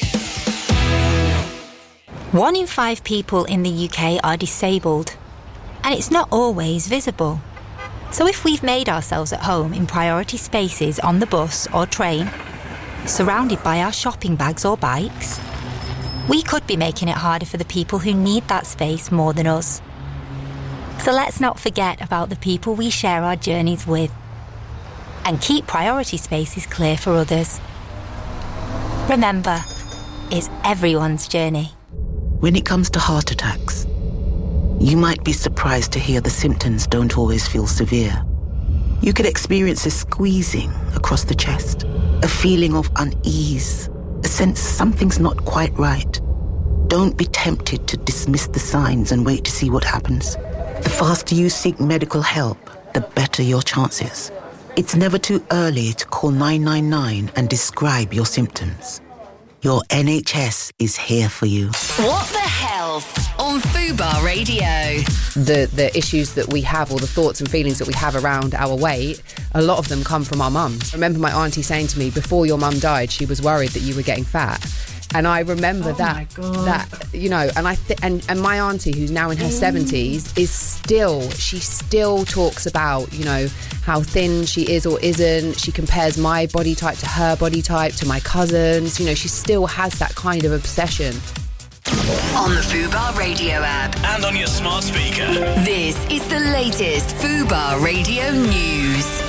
One in five people in the U K are disabled, and it's not always visible. So if we've made ourselves at home in priority spaces on the bus or train, surrounded by our shopping bags or bikes, we could be making it harder for the people who need that space more than us. So let's not forget about the people we share our journeys with, and keep priority spaces clear for others. Remember, it's everyone's journey. When it comes to heart attacks, you might be surprised to hear the symptoms don't always feel severe. You could experience a squeezing across the chest, a feeling of unease, a sense something's not quite right. Don't be tempted to dismiss the signs and wait to see what happens. The faster you seek medical help, the better your chances. It's never too early to call nine nine nine and describe your symptoms. Your N H S is here for you. What the Health on Fubar Radio. The the issues that we have, or the thoughts and feelings that we have around our weight, a lot of them come from our mums. I remember my auntie saying to me, before your mum died, she was worried that you were getting fat. And I remember Oh that, my God. that you know, and I th- and and my auntie, who's now in her seventies, is still she still talks about, you know, how thin she is or isn't. She compares my body type to her body type, to my cousins. You know, she still has that kind of obsession. On the Fubar Radio app. And on your smart speaker. This is the latest Fubar Radio news.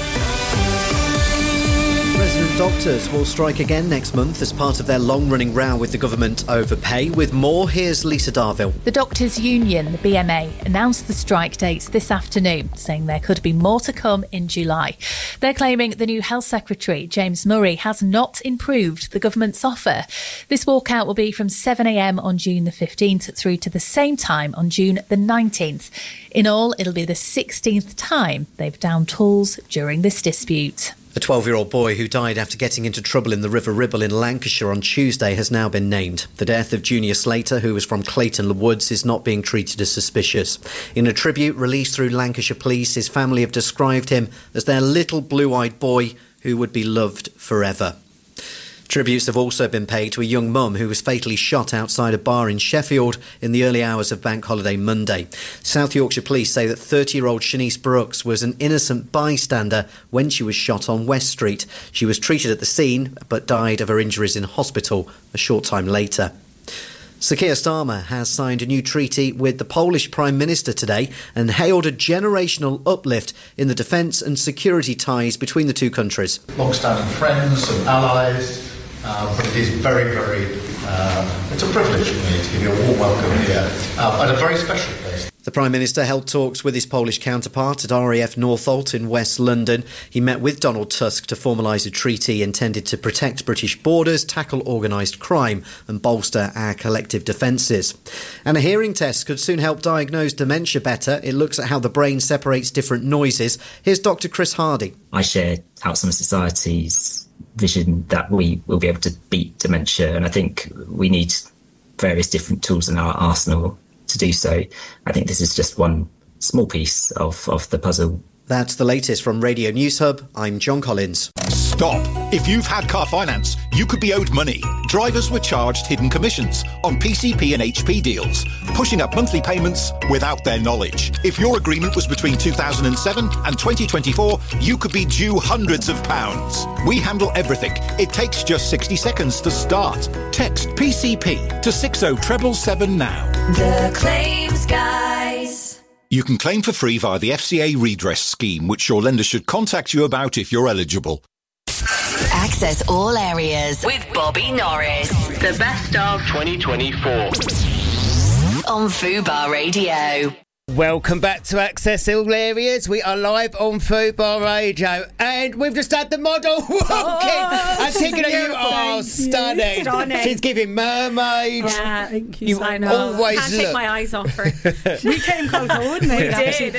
Resident doctors will strike again next month as part of their long-running row with the government over pay. With more, here's Lisa Darville. The Doctors' Union, the B M A, announced the strike dates this afternoon, saying there could be more to come in July. They're claiming the new Health Secretary, James Murray, has not improved the government's offer. This walkout will be from seven a.m. on June the fifteenth through to the same time on June the nineteenth. In all, it'll be the sixteenth time they've downed tools during this dispute. A twelve-year-old boy who died after getting into trouble in the River Ribble in Lancashire on Tuesday has now been named. The death of Junior Slater, who was from Clayton Woods, is not being treated as suspicious. In a tribute released through Lancashire Police, his family have described him as their little blue-eyed boy who would be loved forever. Tributes have also been paid to a young mum who was fatally shot outside a bar in Sheffield in the early hours of Bank Holiday Monday. South Yorkshire Police say that thirty-year-old Shanice Brooks was an innocent bystander when she was shot on West Street. She was treated at the scene but died of her injuries in hospital a short time later. Sir Keir Starmer has signed a new treaty with the Polish Prime Minister today and hailed a generational uplift in the defence and security ties between the two countries. Long-standing friends and allies, uh, but it is very, very, uh, it's a privilege for me to give you a warm welcome here uh, at a very special place. The Prime Minister held talks with his Polish counterpart at R A F Northolt in West London. He met with Donald Tusk to formalise a treaty intended to protect British borders, tackle organised crime and bolster our collective defences. And a hearing test could soon help diagnose dementia better. It looks at how the brain separates different noises. Here's Doctor Chris Hardy. I share Alzheimer's Society's vision that we will be able to beat dementia, and I think we need various different tools in our arsenal to do so. I think this is just one small piece of, of the puzzle. That's the latest from Radio News Hub. I'm John Collins. Stop. If you've had car finance, you could be owed money. Drivers were charged hidden commissions on P C P and H P deals, pushing up monthly payments without their knowledge. If your agreement was between two thousand seven and twenty twenty-four, you could be due hundreds of pounds. We handle everything. It takes just sixty seconds to start. Text P C P to six oh seven seven now. The Claims Guys. You can claim for free via the F C A redress scheme, which your lender should contact you about if you're eligible. Access all areas with Bobby Norris. The best of twenty twenty-four on Fubar Radio. Welcome back to Access All Areas. We are live on Fubar Radio, and we've just had the model walking. Oh, Antigone, you are stunning. stunning. She's giving mermaid. Yeah, thank you. You so much. always Can't look. take my eyes off her. We came cold, wouldn't we? We did.